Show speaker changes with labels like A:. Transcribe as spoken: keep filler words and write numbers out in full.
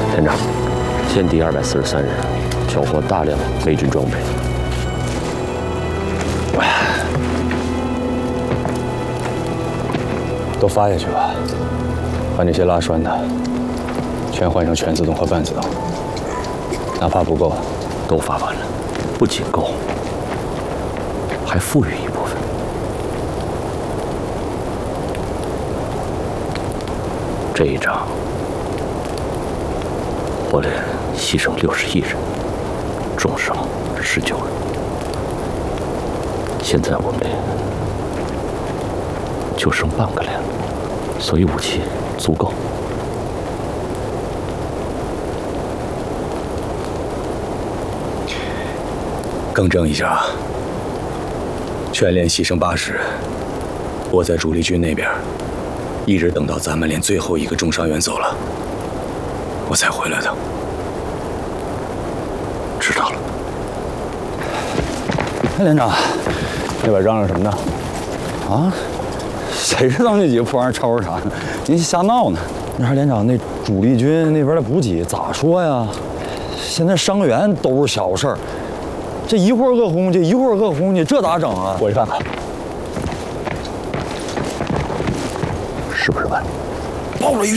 A: 连长，歼敌二百四十三人，缴获大量美军装备。
B: 都发下去吧，把那些拉栓的全换成全自动和半自动，哪怕不够，
A: 都发完了，不仅够，还富裕一部分。这一仗，我连牺牲六十一人，重伤十九人。现在我们连就剩半个连了，所以武器足够。
B: 更正一下，全连牺牲八十，我在主力军那边，一直等到咱们连最后一个重伤员走了，我才回来的。
A: 知道了。
B: 哎，连长，那边嚷嚷什么呢？
C: 啊？谁知道那几个破玩意儿吵吵啥呢？您瞎闹呢？那还连长，那主力军那边的补给咋说呀？现在伤员都是小事儿，这一会儿饿轰去，一会儿饿轰去，这咋整啊？
B: 我去看看。
A: 是不是完？
C: 爆了一